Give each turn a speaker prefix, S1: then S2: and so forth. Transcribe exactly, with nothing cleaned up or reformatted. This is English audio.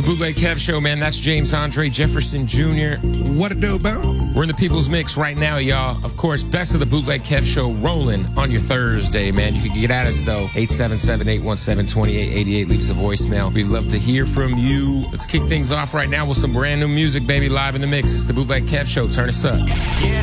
S1: Bootleg Kev Show, man. That's James Andre Jefferson Junior
S2: What it do, about?
S1: We're in the People's Mix right now, y'all. Of course, best of the Bootleg Kev Show rolling on your Thursday, man. You can get at us, though. eight seven seven, eight one seven, two eight eight eight. Leave us a voicemail. We'd love to hear from you. Let's kick things off right now with some brand new music, baby, live in the mix. It's the Bootleg Kev Show. Turn us up. Yeah.